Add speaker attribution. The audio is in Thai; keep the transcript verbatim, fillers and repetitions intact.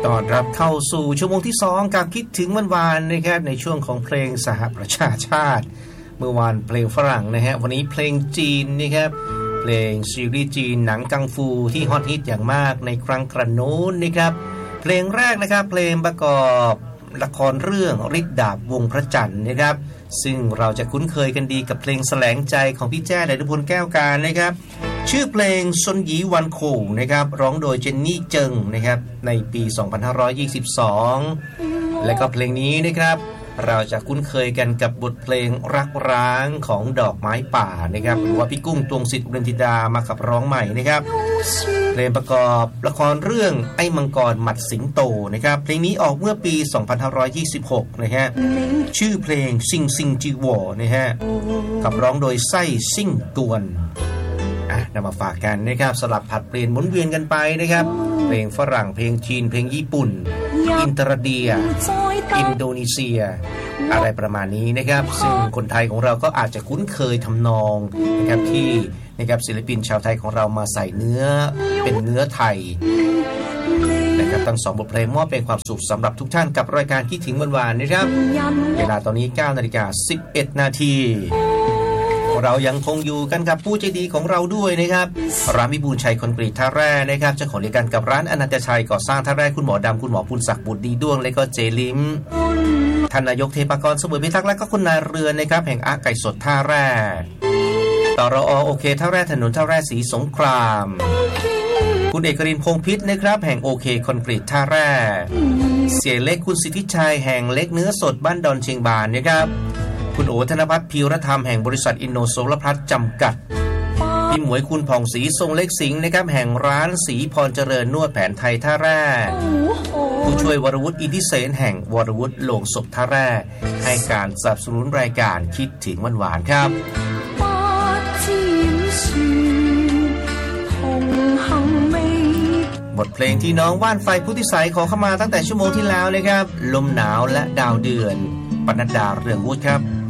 Speaker 1: ต้อนรับเข้าสู่ชั่วโมงที่สองกับคิดถึงวันวานนะครับในช่วงของเพลงสหประชาชาติเมื่อวานเพลงฝรั่งนะฮะวันนี้เพลงจีนนะครับเพลงซีรีส์จีนหนังกังฟูที่ฮอตฮิตอย่างมากในครั้งกระโน้นนะครับเพลงแรกนะครับเพลงประกอบละครเรื่องฤทธิ์ดาบวงพระจันทร์นะครับซึ่งเราจะคุ้นเคยกันดีกับเพลงแสลงใจของพี่แจ้ไดรุพลแก้วการนะครับชื่อเพลงซนหยีวันโขงนะครับร้องโดยเจนนี่เจิงนะครับในปีสองพันห้าร้อยยี่สิบสองและก็เพลงนี้นะครับเราจะคุ้นเคยกันกับบทเพลงรักร้างของดอกไม้ป่านะครับหรือว่าพี่กุ้งตวงสิทธิ์อุดมธิดามาขับร้องใหม่นะครับเพลงประกอบละครเรื่องไอ้มังกรหมัดสิงโตนะครับเพลงนี้ออกเมื่อปีสองพันห้าร้อยยี่สิบหกนะฮะชื่อเพลงซิงซิงจีวอนะฮะขับร้องโดยไส้ซิ่งกวนอ่ะนำมาฝากกันนะครับสลับผัดเปลี่ยนหมุนเวียนกันไปนะครับเพลงฝรั่งเพลงจีนเพลงญี่ปุ่นอินเตอร์เดียอินโดนีเซียอะไรประมาณนี้นะครับซึ่งคนไทยของเราก็อาจจะคุ้นเคยทำนองนะครับที่นะครับศิลปินชาวไทยของเรามาใส่เนื้อเป็นเนื้อไทยนะครับทั้งสองบทเพลงมอบเป็นความสุขสำหรับทุกท่านกับรายการคิดถึงวันวานนะครับเวลาตอนนี้ เก้านาฬิกาสิบเอ็ดนาทีเรายังคงอยู่กันกับผู้ใจดีของเราด้วยนะครับร้านวิบูลย์ชัยคอนกรีตท่าแร่นะครับเจ้าของเดียวกันกับร้านอนันตชัยก่อสร้างท่าแร่คุณหมอดำคุณหมอปุณศักดิ์บุตรดีด้วงและก็เจลิมท่านนายกเทพกรเสมุทรพิทักษ์และก็คุณนายเรือนนะครับแห่งอาไก่สดท่าแร่ตรอโอเคท่าแร่ถนนท่าแร่ศรีสงครามคุณเอกรินพงษ์พิษนะครับแห่งโอเคคอนกรีตท่าแร่เสียเล็กคุณสิทธิชัยแห่งเล็กเนื้อสดบ้านดอนเชียงบานนะครับคุณโอธนภัทรพีรธรรมแห่งบริษัทอินโนโซลพลัสจำกัดพี่หมวยคุณผ่องศรีทรงเล็กสิงห์นะครับแห่งร้านศรีพรเจริญนวดแผนไทยท่าแร่ผู้ช่วยวรวุฒิอินทิเสนแห่งวรวุฒิโลงศพท่าแร่ให้การสนับสนุนรายการคิดถึงวันหวานครับบทเพลงที่น้องว่านไฟพุทธิสัยขอเข้ามาตั้งแต่ชั่วโมงที่แล้วนะครับลมหนาวและดาวเดือนปนัดดาเรืองวุฒิครับ